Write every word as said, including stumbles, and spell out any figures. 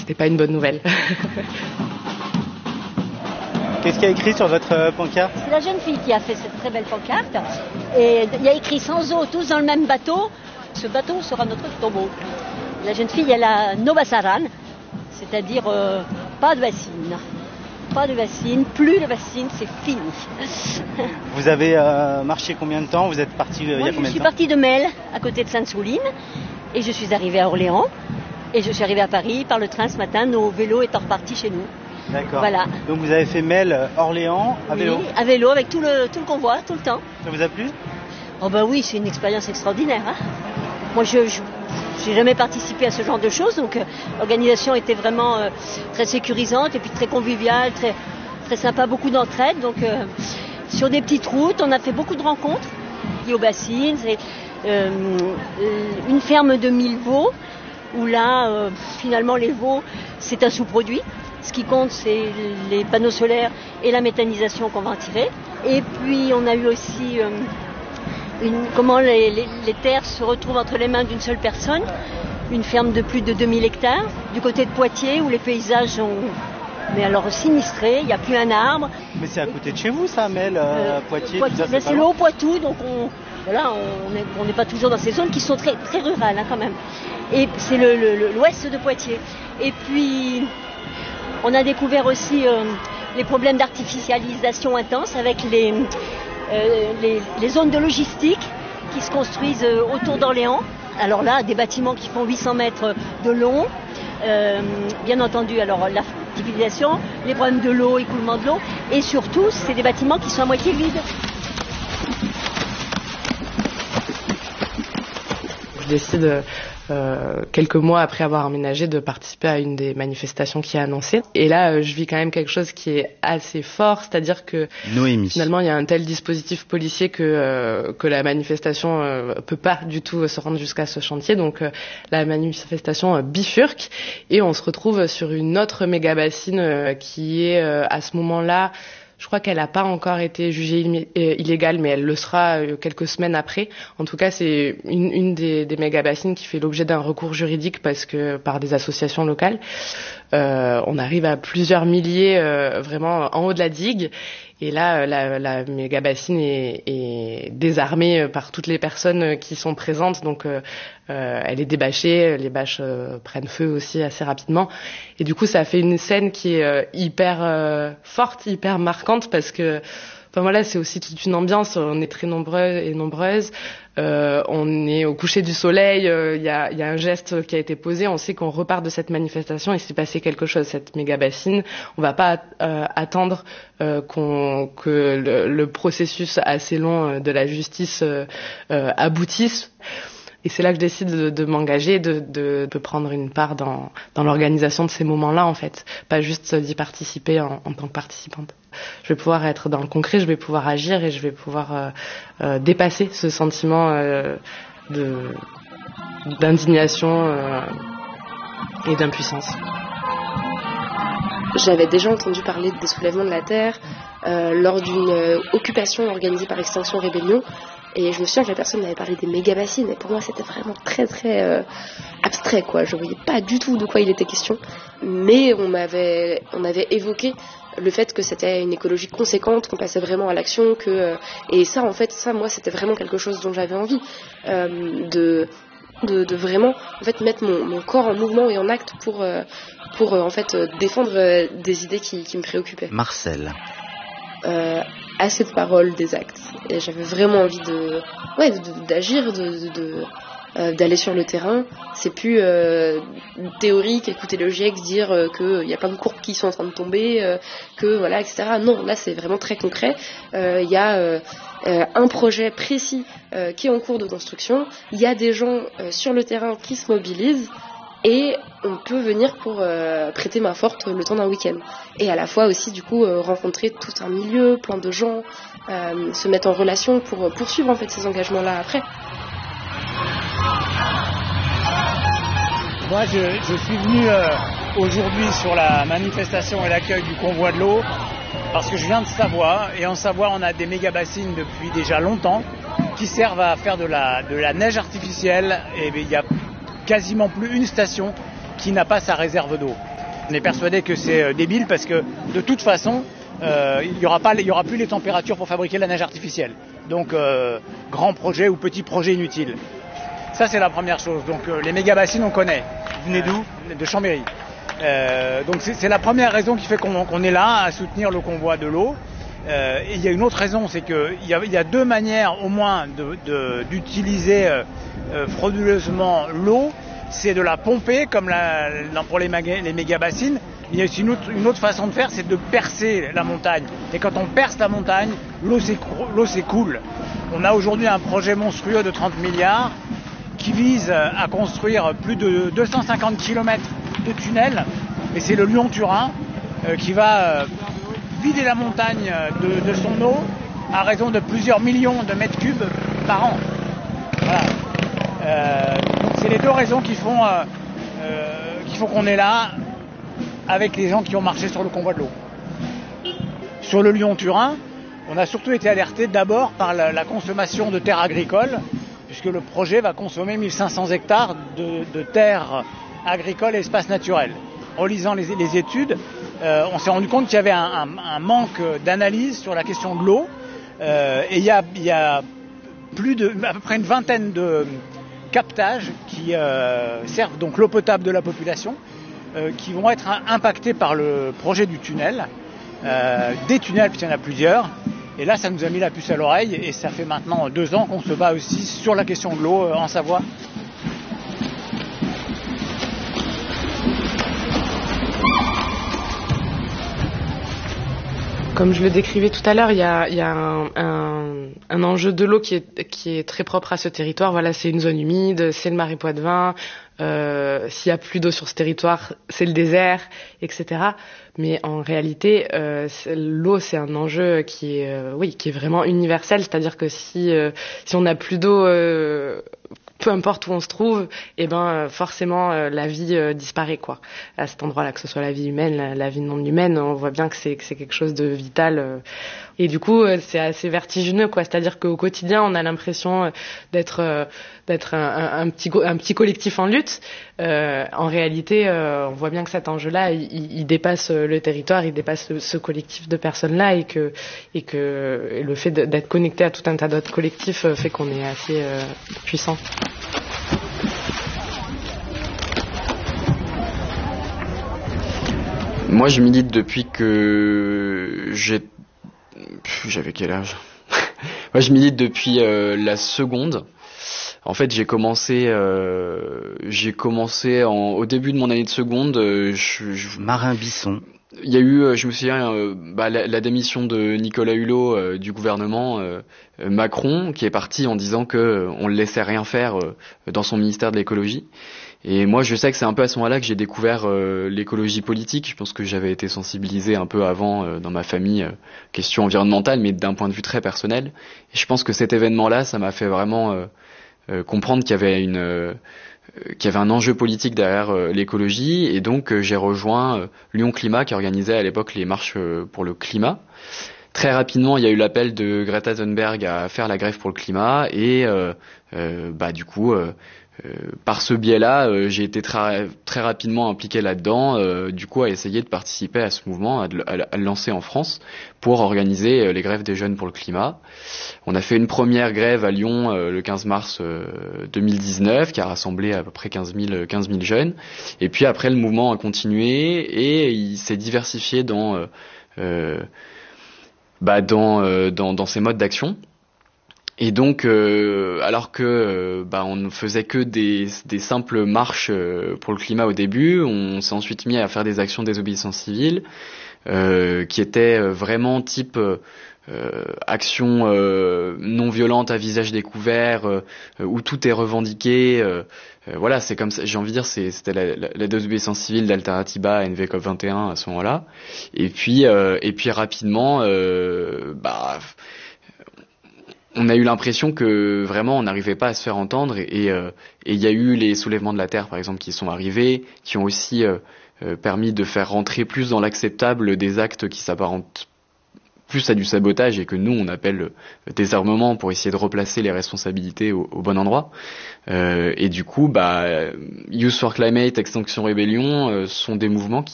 c'était pas une bonne nouvelle. Qu'est-ce qu'il y a écrit sur votre pancarte ? C'est la jeune fille qui a fait cette très belle pancarte. Et il y a écrit « Sans eau, tous dans le même bateau ». Ce bateau sera notre tombeau. La jeune fille, elle a no basaran, c'est-à-dire euh, pas de bassine. Pas de bassine, plus de bassine, c'est fini. Vous avez euh, marché combien de temps ? Vous êtes parti euh, il y a combien de temps ? Je suis partie de Melle, à côté de Sainte-Souline, et je suis arrivée à Orléans. Et je suis arrivée à Paris par le train ce matin, nos vélos étant repartis chez nous. D'accord. Voilà. Donc vous avez fait Melle, Orléans, à vélo ? Oui, à vélo, avec tout le, tout le convoi, tout le temps. Ça vous a plu ? Oh ben oui, c'est une expérience extraordinaire. Hein. Moi, je n'ai jamais participé à ce genre de choses, donc euh, l'organisation était vraiment euh, très sécurisante et puis très conviviale, très, très sympa, beaucoup d'entraide. Donc euh, sur des petites routes, on a fait beaucoup de rencontres. Et au bassin, c'est euh, une ferme de mille veaux, où là, euh, finalement, les veaux, c'est un sous-produit. Ce qui compte, c'est les panneaux solaires et la méthanisation qu'on va en tirer. Et puis, on a eu aussi euh, une, comment les, les, les terres se retrouvent entre les mains d'une seule personne. Une ferme de plus de deux mille hectares, du côté de Poitiers, où les paysages sont mais alors sinistrés, il n'y a plus un arbre. Mais c'est à côté de chez vous, ça, Melle, euh, Poitiers, Poitiers, ça, c'est, c'est c'est le Haut-Poitou, donc on voilà, on n'est pas toujours dans ces zones qui sont très, très rurales hein, quand même. Et c'est le, le, l'ouest de Poitiers. Et puis, on a découvert aussi euh, les problèmes d'artificialisation intense avec les, euh, les, les zones de logistique qui se construisent euh, autour d'Orléans. Alors là, des bâtiments qui font huit cents mètres de long. Euh, bien entendu, alors l'artificialisation, les problèmes de l'eau, écoulement de l'eau. Et surtout, c'est des bâtiments qui sont à moitié vides. Je décide euh, quelques mois après avoir emménagé de participer à une des manifestations qui est annoncée. Et là, euh, je vis quand même quelque chose qui est assez fort, c'est-à-dire que Noémie. Finalement, il y a un tel dispositif policier que euh, que la manifestation euh, peut pas du tout se rendre jusqu'à ce chantier. Donc euh, la manifestation euh, bifurque et on se retrouve sur une autre méga bassine euh, qui est euh, à ce moment-là. Je crois qu'elle n'a pas encore été jugée illégale, mais elle le sera quelques semaines après. En tout cas, c'est une, une des, des méga-bassines qui fait l'objet d'un recours juridique parce que par des associations locales. Euh, on arrive à plusieurs milliers euh, vraiment en haut de la digue. Et là, la, la méga-bassine est, est désarmée par toutes les personnes qui sont présentes. Donc, euh, euh, elle est débâchée, les bâches euh, prennent feu aussi assez rapidement. Et du coup, ça fait une scène qui est euh, hyper euh, forte, hyper marquante parce que, enfin voilà, c'est aussi toute une ambiance. On est très nombreux et nombreuses. Euh, on est au coucher du soleil. Il euh, y, a, y a un geste qui a été posé. On sait qu'on repart de cette manifestation. Il s'est passé quelque chose. Cette méga bassine. On va pas euh, attendre euh, qu'on, que le, le processus assez long de la justice euh, euh, aboutisse. Et c'est là que je décide de, de m'engager, de, de, de prendre une part dans, dans l'organisation de ces moments-là, en fait. Pas juste d'y participer en, en tant que participante. Je vais pouvoir être dans le concret, je vais pouvoir agir et je vais pouvoir euh, euh, dépasser ce sentiment euh, de, d'indignation euh, et d'impuissance. J'avais déjà entendu parler des soulèvements de la Terre euh, lors d'une euh, occupation organisée par Extinction Rébellion. Et je me souviens que la personne m'avait parlé des méga-bassines, et pour moi c'était vraiment très très euh, abstrait, quoi. Je ne voyais pas du tout de quoi il était question, mais on m'avait, on avait évoqué le fait que c'était une écologie conséquente, qu'on passait vraiment à l'action, que euh, et ça en fait, ça moi c'était vraiment quelque chose dont j'avais envie, euh, de, de, de vraiment en fait mettre mon, mon corps en mouvement et en acte pour, euh, pour euh, en fait euh, défendre euh, des idées qui, qui me préoccupaient. Marcel. Euh, assez de paroles, des actes. Et j'avais vraiment envie de, ouais, de, d'agir, de, de, de euh, d'aller sur le terrain. C'est plus euh, théorique, écouter le GIEC, dire euh, qu'il y a plein de courbes qui sont en train de tomber, euh, que voilà, et cetera. Non, là c'est vraiment très concret. Il euh, y a euh, euh, un projet précis euh, qui est en cours de construction. Il y a des gens euh, sur le terrain qui se mobilisent. Et on peut venir pour euh, prêter main forte le temps d'un week-end. Et à la fois aussi, du coup, euh, rencontrer tout un milieu, plein de gens, euh, se mettre en relation pour poursuivre en fait ces engagements-là après. Moi, je, je suis venu euh, aujourd'hui sur la manifestation et l'accueil du convoi de l'eau parce que je viens de Savoie. Et en Savoie, on a des méga-bassines depuis déjà longtemps qui servent à faire de la, de la neige artificielle. Et il y a quasiment plus une station qui n'a pas sa réserve d'eau. On est persuadé que c'est euh, débile parce que de toute façon, euh, il n'y aura pas, il y aura plus les températures pour fabriquer la neige artificielle. Donc, euh, grand projet ou petit projet inutile. Ça, c'est la première chose. Donc, euh, les méga-bassines, on connaît. Vous venez d'où ? euh, De Chambéry. Euh, donc, c'est, c'est la première raison qui fait qu'on, qu'on est là à soutenir le convoi de l'eau. Euh, et il y a une autre raison, c'est qu'il y a, il y a deux manières au moins de, de, d'utiliser euh, euh, frauduleusement l'eau. C'est de la pomper, comme la, pour les, maga, les méga-bassines. Il y a aussi une autre, une autre façon de faire, c'est de percer la montagne. Et quand on perce la montagne, l'eau, l'eau s'écoule. On a aujourd'hui un projet monstrueux de trente milliards qui vise à construire plus de deux cent cinquante kilomètres de tunnels. Et c'est le Lyon-Turin euh, qui va euh, vider la montagne de, de son eau à raison de plusieurs millions de mètres cubes par an. Voilà. Euh, donc c'est les deux raisons qui font, euh, euh, qui font qu'on est là avec les gens qui ont marché sur le convoi de l'eau. Sur le Lyon-Turin, on a surtout été alerté d'abord par la, la consommation de terres agricoles, puisque le projet va consommer mille cinq cents hectares de, de terres agricoles et espaces naturels. En lisant les, les études, euh, on s'est rendu compte qu'il y avait un, un, un manque d'analyse sur la question de l'eau, euh, et il y a, il y a plus de, à peu près une vingtaine de captages qui euh, servent donc l'eau potable de la population, euh, qui vont être impactés par le projet du tunnel, euh, des tunnels puisqu'il y en a plusieurs. Et là, ça nous a mis la puce à l'oreille et ça fait maintenant deux ans qu'on se bat aussi sur la question de l'eau euh, en Savoie. Comme je le décrivais tout à l'heure, il y a, il y a un, un, un enjeu de l'eau qui est, qui est très propre à ce territoire. Voilà, c'est une zone humide, c'est le Marais Poitevin. Euh, s'il y a plus d'eau sur ce territoire, c'est le désert, et cetera. Mais en réalité, euh, c'est, l'eau, c'est un enjeu qui est, euh, oui, qui est vraiment universel. C'est-à-dire que si, euh, si on n'a plus d'eau, euh, peu importe où on se trouve, eh ben forcément euh, la vie euh, disparaît quoi. À cet endroit-là, que ce soit la vie humaine, la, la vie non humaine, on voit bien que c'est que c'est quelque chose de vital. Euh, et du coup, euh, c'est assez vertigineux quoi. C'est-à-dire qu'au quotidien, on a l'impression euh, d'être euh, d'être un, un, un petit un petit collectif en lutte. Euh, en réalité, euh, on voit bien que cet enjeu-là, il, il dépasse le territoire, il dépasse ce, ce collectif de personnes-là, et que et que et le fait d'être connecté à tout un tas d'autres collectifs euh, fait qu'on est assez euh, puissant. Moi, je milite depuis que j'ai... J'avais quel âge ? Moi, je milite depuis euh, la seconde. En fait, j'ai commencé, euh, j'ai commencé en, au début de mon année de seconde. Euh, je, je... Marin Bisson. Il y a eu, je me souviens, euh, bah, la, la démission de Nicolas Hulot euh, du gouvernement euh, Macron, qui est parti en disant que euh, on le laissait rien faire euh, dans son ministère de l'écologie. Et moi, je sais que c'est un peu à ce moment-là que j'ai découvert euh, l'écologie politique. Je pense que j'avais été sensibilisé un peu avant euh, dans ma famille, euh, question environnementale, mais d'un point de vue très personnel. Et je pense que cet événement-là, ça m'a fait vraiment euh, euh, comprendre qu'il y avait une euh, qu'il y avait un enjeu politique derrière euh, l'écologie. Et donc, euh, j'ai rejoint euh, Lyon Climat, qui organisait à l'époque les marches euh, pour le climat. Très rapidement, il y a eu l'appel de Greta Thunberg à faire la grève pour le climat. Et euh, euh, bah du coup... Euh, Euh, par ce biais-là, euh, j'ai été très très rapidement impliqué là-dedans, euh, du coup à essayer de participer à ce mouvement, à, de, à le lancer en France pour organiser euh, les grèves des jeunes pour le climat. On a fait une première grève à Lyon euh, le quinze mars euh, deux mille dix-neuf qui a rassemblé à peu près quinze mille jeunes. Et puis après, le mouvement a continué et il s'est diversifié dans euh, euh, bah dans, euh, dans dans ses modes d'action. Et donc, euh, alors que euh, bah, on ne faisait que des, des simples marches euh, pour le climat au début, on s'est ensuite mis à faire des actions de désobéissance civile euh, qui étaient vraiment type euh, action euh, non violente à visage découvert, euh, où tout est revendiqué. Euh, euh, voilà, c'est comme ça. J'ai envie de dire, c'est, c'était la, la, la désobéissance civile d'Alteratiba à N V COP vingt et un à ce moment-là. Et puis, euh, et puis rapidement, euh, bah on a eu l'impression que vraiment on n'arrivait pas à se faire entendre, et il euh, y a eu les soulèvements de la terre par exemple qui sont arrivés, qui ont aussi euh, euh, permis de faire rentrer plus dans l'acceptable des actes qui s'apparentent plus à du sabotage et que nous on appelle désarmement, pour essayer de replacer les responsabilités au, au bon endroit. Euh, et du coup, bah, Youth for Climate, Extinction Rebellion euh, sont des mouvements qui